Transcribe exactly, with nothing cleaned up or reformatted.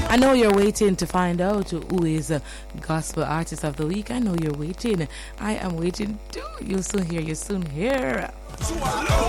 I know you're waiting to find out who is a Gospel Artist of the Week. I know you're waiting. I am waiting too. You'll soon hear. You'll soon hear.